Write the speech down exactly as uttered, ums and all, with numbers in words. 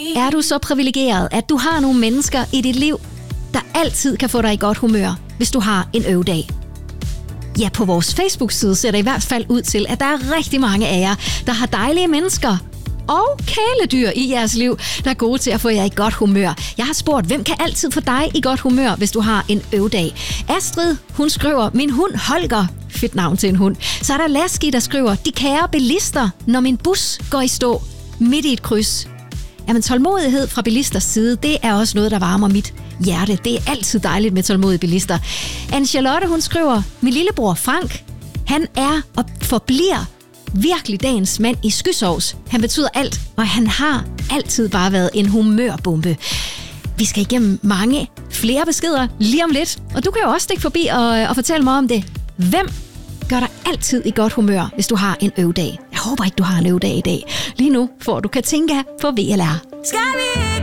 Er du så privilegeret, at du har nogle mennesker i dit liv, der altid kan få dig i godt humør, hvis du har en øvdag? Ja, på vores Facebook-side ser det i hvert fald ud til, at der er rigtig mange af jer, der har dejlige mennesker og kæledyr i jeres liv, der er gode til at få jer i godt humør. Jeg har spurgt, hvem kan altid få dig i godt humør, hvis du har en øvdag? Astrid, hun skriver, min hund Holger. Fedt navn til en hund. Så er der Lasky, der skriver, de kære bilister, når min bus går i stå midt i et kryds. Jamen, tålmodighed fra bilisters side, det er også noget, der varmer mit hjerte. Det er altid dejligt med tålmodige bilister. Anne-Charlotte, hun skriver, min lillebror Frank, han er og forbliver virkelig dagens mand i skysovs. Han betyder alt, og han har altid bare været en humørbombe. Vi skal igennem mange flere beskeder lige om lidt, og du kan jo også stikke forbi og, og fortælle mig om det. Hvem gør dig altid i godt humør, hvis du har en øvdag? Jeg håber ikke, du har en øvdag i dag. Lige nu får du Katinka på V L R. Skal vi